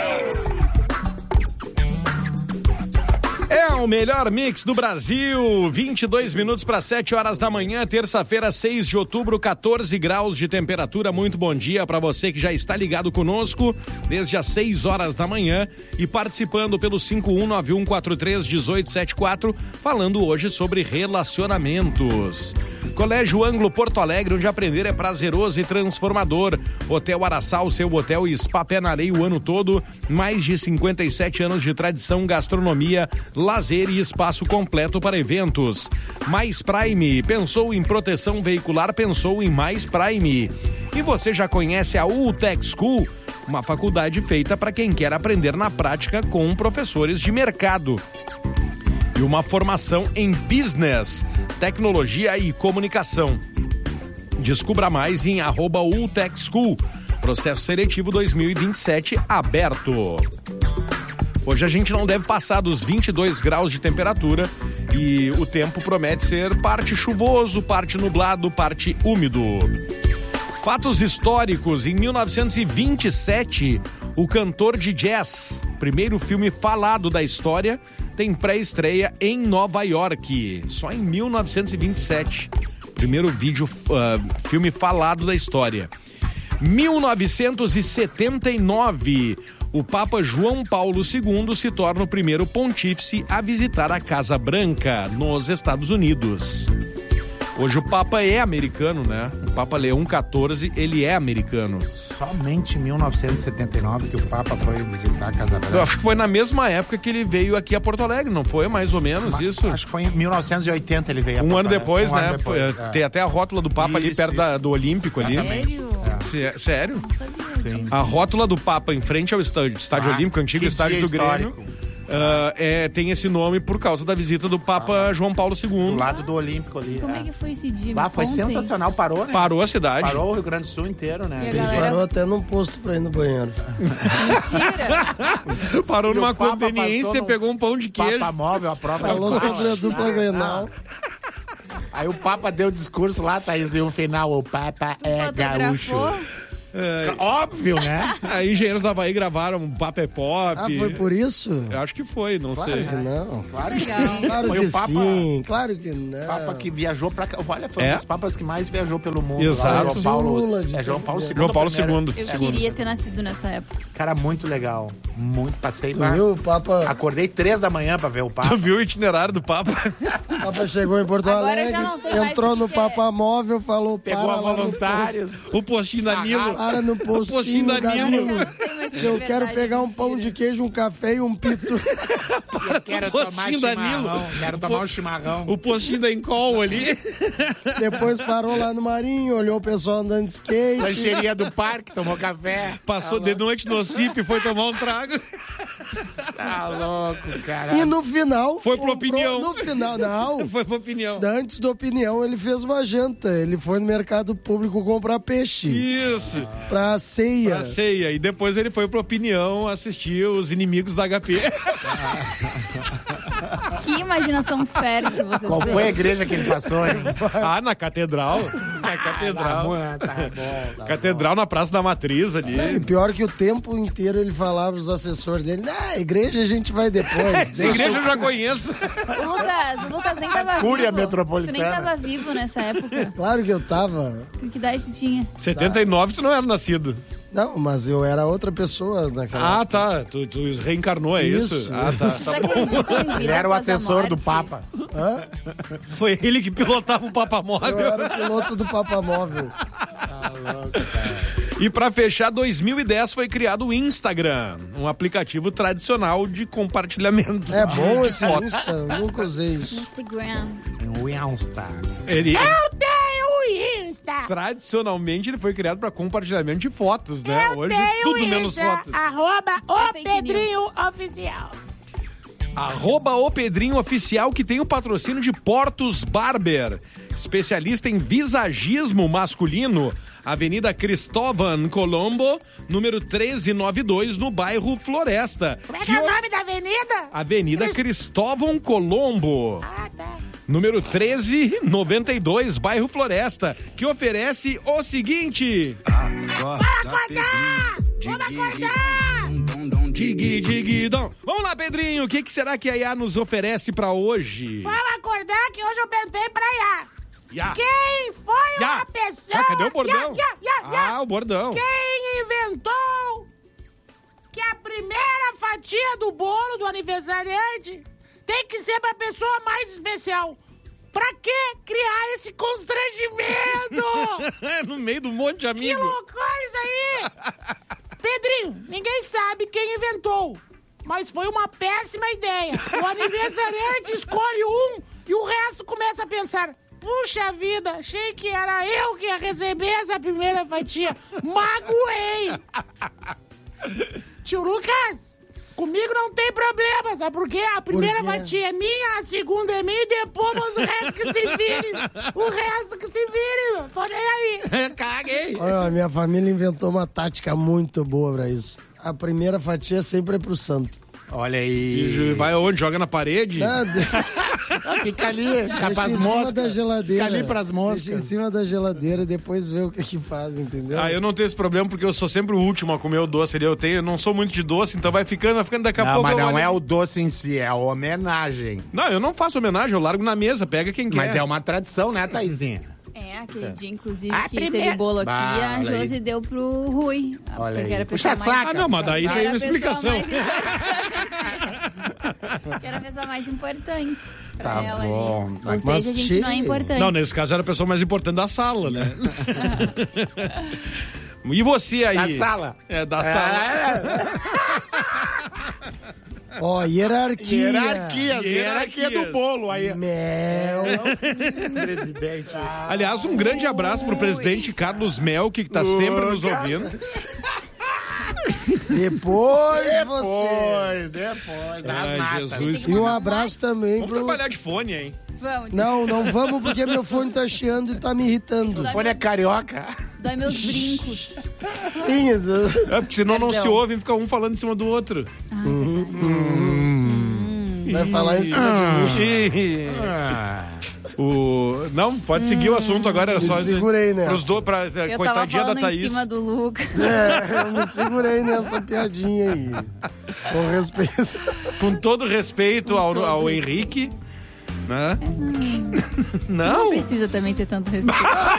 É o melhor mix do Brasil, vinte e dois minutos para sete horas da manhã, terça-feira, seis de outubro, catorze graus de temperatura. Muito bom dia para você que já está ligado conosco desde as seis horas da manhã e participando pelo cinco um nove um quatro três um oito sete quatro, falando hoje sobre relacionamentos. Colégio Ângulo Porto Alegre, onde aprender é prazeroso e transformador. Hotel Araçá, o seu hotel e spa pé na areia o ano todo. Mais de cinquenta e sete anos de tradição, gastronomia, lazer e espaço completo para eventos. Mais Prime, pensou em proteção veicular, pensou em Mais Prime. E você já conhece a U Tech School? Uma faculdade feita para quem quer aprender na prática com professores de mercado. E uma formação em business, tecnologia e comunicação. Descubra mais em arroba U Tech School. Processo seletivo dois mil e vinte e sete aberto. Hoje a gente não deve passar dos vinte e dois graus de temperatura e o tempo promete ser parte chuvoso, parte nublado, parte úmido. Fatos históricos. Em mil novecentos e vinte e sete, O Cantor de Jazz, primeiro filme falado da história, tem pré-estreia em Nova York, só em mil novecentos e vinte e sete. Primeiro vídeo, uh, filme falado da história. mil novecentos e setenta e nove, o Papa João Paulo segundo se torna o primeiro pontífice a visitar a Casa Branca, nos Estados Unidos. Hoje o Papa é americano, né? O Papa Leão quatorze, ele é americano. Somente em mil novecentos e setenta e nove que o Papa foi visitar a Casa Branca. Eu acho que foi na mesma época que ele veio aqui a Porto Alegre, não foi? Mais ou menos Mas, isso? Acho que foi em mil novecentos e oitenta ele veio a Um Porto ano depois, um né? Ano depois, foi, é. Tem até a rótula do Papa ali Isso, perto da- isso. do Olímpico ali. Sério? Sé- Sério? Não sabia. Sim. A rótula do Papa em frente ao estádio, estádio Ah, Olímpico, antigo que estádio dia do Grêmio, histórico. ah, é, tem esse nome por causa da visita do Papa João Paulo segundo. Do lado do Olímpico ali. Como é é. que foi esse dia? Ah, Me foi contem. sensacional, parou, né? Parou a cidade. Parou o Rio Grande do Sul inteiro, né? E a Desde- galera- Parou até num posto pra ir no banheiro. Mentira! Parou E numa o Papa conveniência, passou no pegou um pão de queijo. Papa móvel, a prova Falou de sobre a dupla Grenal. Aí o Papa deu discurso lá, Thaís, e no final, o Papa é gaúcho. Fotografou? Óbvio, né? Aí Engenheiros do Havaí gravaram um Papa é Pop. Ah, foi por isso? Eu acho que foi, não Claro sei. que não. Claro que Legal. sim. Claro Foi que o Papa, sim, claro que não. Papa que viajou pra cá. Olha, foi É? um dos papas que mais viajou pelo mundo. Exato. Lá, João Paulo, Lula, de é João Paulo segundo. João Paulo primeiro. segundo. Eu Segundo. queria ter nascido nessa época. Cara, muito legal. Muito, passei Tu lá. viu? O Papa, Acordei três da manhã pra ver o Tu Papa. viu o itinerário do Papa? o Papa chegou em Porto Agora eu Alegre, já não sei mais entrou o que no que é. Papa Móvel, falou Pegou para a lá no voluntários. O postinho da Nilo. posto, para no postinho postinho da da Nilo. Nilo. Eu não sei mais o Que que é eu quero verdade, pegar um mentira. pão de queijo, um café e um pito. Eu quero tomar postinho da Nilo. chimarrão. Quero tomar um chimarrão. O postinho da Encol ali. Depois parou lá no Marinho, olhou o pessoal andando de skate. Lancheria do parque, tomou café. Passou de noite no O C I P e foi tomar um trago. Tá louco, cara. E no final... Foi pro comprou- Opinião. No final, não. Foi pra opinião. Antes da Opinião, ele fez uma janta. Ele foi no mercado público comprar peixe. Isso. Pra ceia. Pra ceia. E depois ele foi pra opinião assistir os inimigos da H P. Que imaginação fértil vocês Qual têm. foi a igreja que ele passou, hein? Ah, na catedral. Na catedral. Ah, tá bom, tá Catedral na Praça da Matriz ali. E pior que o tempo inteiro ele falava pros assessores dele, ah, igreja a gente vai depois. Essa deixa igreja eu eu- já conheço. O Lucas, o Lucas nem tava Cúria vivo. metropolitana. Tu nem tava vivo nessa época. Claro que eu tava. Que idade tu tinha? setenta e nove tu não era nascido. Não, mas eu era outra pessoa naquela Ah, tá. Tu, tu reencarnou, é isso? Isso, Ah, tá. isso. Tá Você bom. acredita em vida Ele era o após a assessor do morte? Papa. Hã? Foi ele que pilotava o Papa Eu Móvel. era o piloto do Papa Móvel. E pra fechar, dois mil e dez foi criado o Instagram, um aplicativo tradicional de compartilhamento. É bom de esse fotos. Insta, eu nunca usei isso. Instagram. O Insta. Ele, Eu tenho Insta. tradicionalmente, ele foi criado pra compartilhamento de fotos, né? Eu Hoje, tenho tudo menos Insta. fotos. Arroba É o fake Pedrinho Oficial. Arroba o Pedrinho Oficial, que tem o patrocínio de Portos Barber, especialista em visagismo masculino, Avenida Cristóvão Colombo, número treze noventa e dois, no bairro Floresta. Como é que é o o- nome da avenida? Avenida Cristóvão Colombo. Ah, tá. Número treze noventa e dois, bairro Floresta, que oferece o seguinte... Bora acordar! Vamos acordar! Digui, digui, dom. Vamos lá, Pedrinho, o que, que será que a Iá nos oferece pra hoje? Vamos acordar que hoje eu perguntei pra Iá. Iá. Quem foi Iá. uma pessoa... Ah, cadê o bordão? Iá, Iá, Iá, Iá. Ah, o bordão. Quem inventou que a primeira fatia do bolo do aniversariante tem que ser pra pessoa mais especial? Pra que criar esse constrangimento? No meio do monte de Que amigo. loucura isso aí! Pedrinho, ninguém sabe quem inventou, mas foi uma péssima ideia. O aniversariante escolhe um e o resto começa a pensar: puxa vida, achei que era eu que ia receber essa primeira fatia. Magoei! Tio Lucas, comigo não tem problema, sabe por quê? A primeira Por quê? fatia é minha, a segunda é minha e depois o resto que se vire. O resto que se vire, meu. Tô nem aí. Caguei. Olha, a minha família inventou uma tática muito boa pra isso. A primeira fatia sempre é pro santo. Olha E aí. vai aonde? Joga na parede? Ah, Deus. Fica ali, fica Deixa pras em cima moscas. da geladeira. Fica ali pras moscas. Deixa em cima da geladeira e depois vê o que que faz, entendeu? Ah, eu não tenho esse problema porque eu sou sempre o último a comer o doce ali. Eu, tenho, eu não sou muito de doce, então vai ficando, vai ficando daqui a Não, pouco. mas eu não olho- é o doce em si, é a homenagem. Não, eu não faço homenagem, eu largo na mesa, pega quem quer. Mas é uma tradição, né, Taizinha? É, aquele dia, inclusive, Ah, que primeiro- teve bolo aqui, Bah, a olha aí. Josi deu pro Rui. Olha porque aí. era a Puxa pessoa mais- saca. Ah, não, mas daí Era tem a uma pessoa explicação. mais importante. Que era a pessoa mais importante pra Tá ela bom. ali. Ou Mas seja, a gente que- não é importante. Não, nesse caso era a pessoa mais importante da sala, né? E você aí? Da sala. É, da sala. Ó, hierarquia. Hierarquias, hierarquia do bolo aí. Mel. Presidente. Aliás, um grande abraço pro presidente Carlos Melk, que tá sempre nos ouvindo. Depois, Depois, vocês. depois. Das Ai, natas. Jesus. E um abraço também Vamos pro... trabalhar de fone, hein? Vamos, Não, não vamos porque meu fone tá chiando e tá me irritando. O fone é carioca. dói meus brincos. Sim, eu- É, porque senão não Perdão. se ouve e fica um falando em cima do outro. vai falar em cima de mim. O... Não, pode seguir o assunto agora, era Me só... segurei nessa. Pros do... pra... Eu tava Coitadinha da falando em Thaís. cima do Lucas. É, eu me segurei nessa piadinha aí. Com respeito. Com todo respeito ao, todo ao respeito. Henrique, né? Não Não? precisa também ter tanto respeito.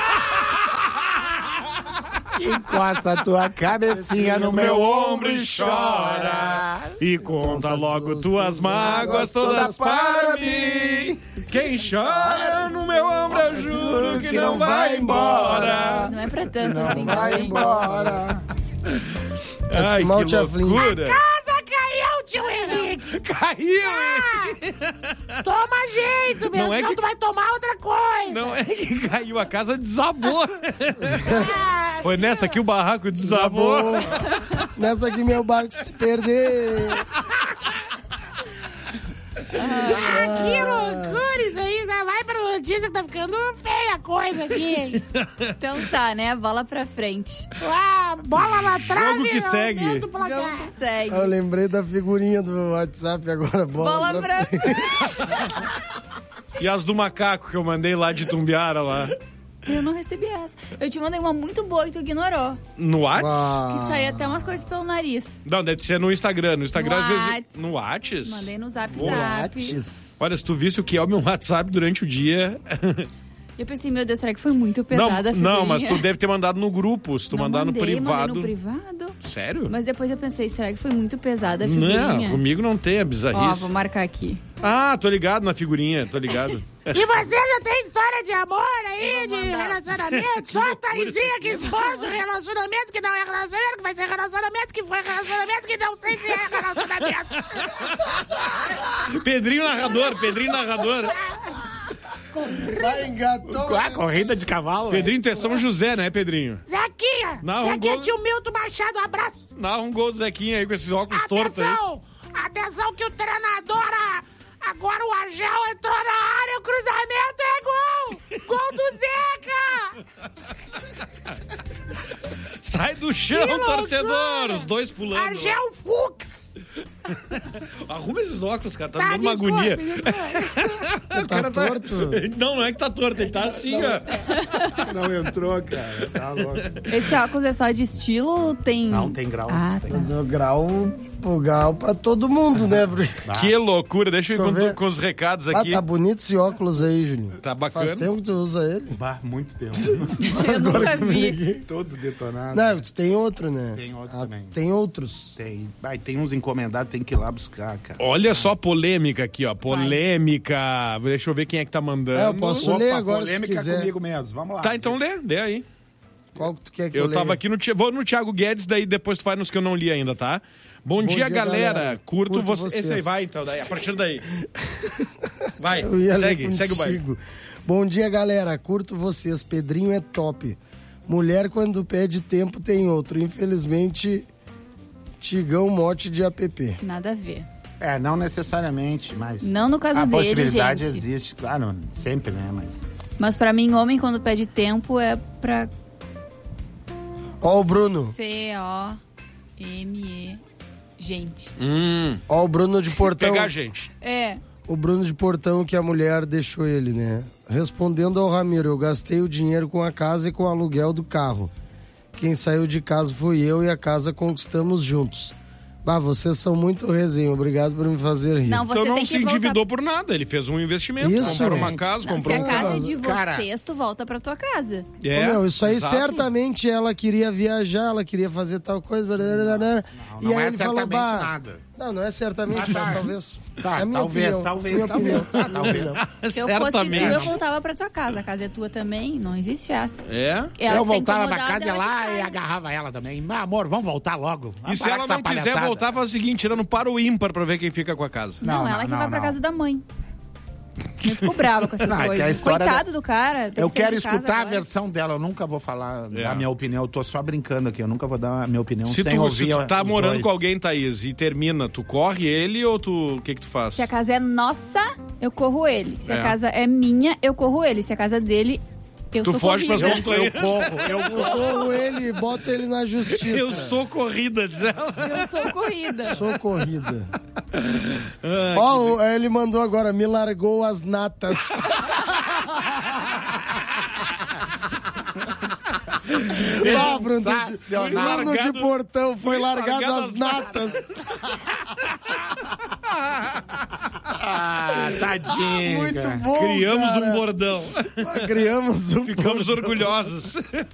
Encosta a tua cabecinha no meu ombro e chora. E conta logo tuas mágoas todas para mim. Quem chora no meu ombro eu juro que não vai embora. Não é pra tanto assim Vai também. embora. Ai, que mal que te aflige. loucura. Casa caiu, tio Henrique! Caiu! Toma jeito, meu, Não é senão que- tu vai tomar outra coisa! Não é que caiu, a casa desabou. Foi nessa que o barraco desabou. Nessa aqui meu barco se perdeu. Ah, que loucura isso aí! né? Vai pra notícia que tá ficando feia a coisa aqui, hein? Então tá, né? Bola pra frente. Ah, bola na trave! Jogo que não segue. dentro do placar. Jogo que segue. Eu lembrei da figurinha do WhatsApp agora. Bola, Bola pra... pra E as do macaco que eu mandei lá de Tumbiara lá. Eu não recebi essa. Eu te mandei uma muito boa que tu ignorou. No Whats? Ah. Que saía até umas coisas pelo nariz. Não, deve ser no Instagram. No Instagram, No às vezes. Whats. No Whats? Mandei no Zap Boa. Zap. Whats. Olha, se tu visse o que é o meu WhatsApp durante o dia. Eu pensei, meu Deus, será que foi muito pesada Não, a não, mas figurinha? tu deve ter mandado no grupo. Se tu Não mandar mandei, no privado. Mandei no privado. Sério? Mas depois eu pensei, será que foi muito pesada a figurinha? Não, comigo não tem, é Ó, bizarrice. vou marcar aqui. Ah, tô ligado na figurinha, tô ligado. E você já tem história de amor aí, de relacionamento? Só a Taizinha que expôs o relacionamento que não é relacionamento, que vai ser relacionamento, que foi relacionamento, que não sei se é relacionamento. Pedrinho narrador, Pedrinho narrador. Vai, engatou. Ah, corrida de cavalo. Pedrinho, tu é São José, né, Pedrinho? Zequinha! Não, um Zequinha, gol- tio Milton Machado, um abraço. Narra um gol do Zequinha aí com esses óculos tortos aí. Atenção! Atenção que o treinador, ah, agora o Argel entrou na área, o cruzamento é gol! Gol do Zeca! Sai do chão, Que loucura! torcedor! Os dois pulando. Argel Fux! Arruma esses óculos, cara. Tá, Tá, me dando uma desculpe, agonia. desculpe. O cara Tá torto? Não, não é que tá torto, ele tá assim, ó. Não entrou, cara. Tá louco. Esse óculos é só de estilo ou tem... Não, tem grau. Ah, Tem. tá. Do grau, o grau pra todo mundo, né? Porque... Que loucura. Deixa eu ir Deixa eu com, ver. com os recados Ah, aqui. tá bonito esse óculos aí, Juninho. Tá Faz bacana. tempo que tu usa ele. Bah, muito tempo. Eu nunca vi. Todos detonados. Não, tu tem outro, né? Tem outro Ah, também. Tem outros. Tem. Vai, tem uns encomendados, tem que ir lá buscar, cara. Olha só a polêmica aqui, ó. Polêmica. Deixa eu ver quem é que tá mandando. É, eu posso ler agora se polêmica quiser. comigo mesmo. Vamos lá. Tá, então lê, lê aí. Qual que tu quer que eu, Eu tava leia? aqui no... Ti- Vou no Thiago Guedes, daí depois tu vai nos que eu não li ainda, tá? Bom, dia, dia, galera. galera. Curto, Curto você... vocês. Esse aí, vai então. Daí, a partir daí. Vai, Eu ia ler segue, segue o baile. contigo. Bom dia, galera. Curto vocês. Pedrinho é top. Mulher, quando pede tempo, tem outro. Infelizmente, Tigão mote de app. Nada a ver. É, não necessariamente, mas... Não no caso a dele, possibilidade gente. existe, claro, sempre, né, mas... Mas pra mim, homem, quando pede tempo, é pra Ó o Bruno. C O M E. Gente. Hum, Ó o Bruno de Portão. pegar a gente. É. o Bruno de Portão, que a mulher deixou ele, né? Respondendo ao Ramiro, eu gastei o dinheiro com a casa e com o aluguel do carro. Quem saiu de casa fui eu e a casa conquistamos juntos. Bah, vocês são muito resenha, obrigado por me fazer rir. Não, você Então não tem se que endividou voltar... por nada, ele fez um investimento, Isso, comprou né? uma casa, Não, comprou se a um casa carro. é de Cara, vocês, tu volta pra tua casa. É, Ô, meu, isso aí exato. certamente ela queria viajar, ela queria fazer tal coisa. Blá, blá, blá, blá. Não, e não aí é ele falou, certamente bah, nada. Não, não é certamente, Ah, mas tá. talvez. Tá, é a minha talvez, opinião, talvez, minha talvez, opinião. tá, talvez. Se eu fosse tu, Certamente. eu voltava pra tua casa. A casa é tua também, não existe essa. É? Ela eu tá voltava pra incomodada, casa e ela lá que e sai. agarrava ela também. Mas, amor, vamos voltar logo. E Vamos se parar ela com essa não quiser palhaçada. voltar, faz o seguinte, tira no par ou ímpar pra ver quem fica com a casa. Não, Não, ela não, que não, vai pra não. casa da mãe. Eu fico brava com essas Não, é que a coisas. história Coitado da- do cara. tem Eu que sair quero de casa escutar a agora. versão dela. Eu nunca vou falar É. da minha opinião. Eu tô só brincando aqui. Eu nunca vou dar a minha opinião Se sem tu, ouvir se tu tá os morando dois. com alguém, Thaís, e termina, tu corre ele ou tu, o que que tu faz? Se a casa é nossa, eu corro ele. Se É. a casa é minha, eu corro ele. Se a casa é dele, eu Tu sou foge corrida. pras montanhas. Eu corro, eu Eu corro. corro ele e boto ele na justiça. Eu sou corrida, diz ela. Eu sou corrida. Sou corrida. Ah, Ó, o- ele mandou agora, me largou as natas. Ah, Bruno de, Sensacional. Bruno de Largado- Portão, foi foi largado, largado as as natas. Ah, tadinho. Muito cara. bom, Criamos cara. um bordão. Criamos um Ficamos bordão. orgulhosos.